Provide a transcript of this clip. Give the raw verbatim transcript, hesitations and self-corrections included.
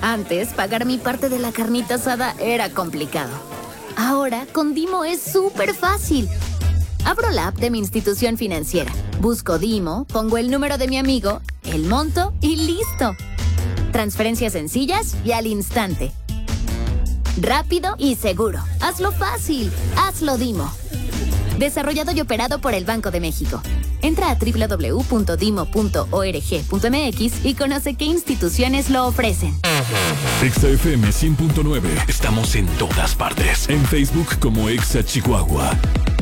Antes, pagar mi parte de la carnita asada era complicado. Ahora, con Dimo es súper fácil. Abro la app de mi institución financiera, busco Dimo, pongo el número de mi amigo, el monto y listo. Transferencias sencillas y al instante. Rápido y seguro. Hazlo fácil. Hazlo Dimo. Desarrollado y operado por el Banco de México. Entra a doble u doble u doble u punto dimo punto org punto m x y conoce qué instituciones lo ofrecen. Exa F M cien punto nueve. Estamos en todas partes. En Facebook como Exa Chihuahua.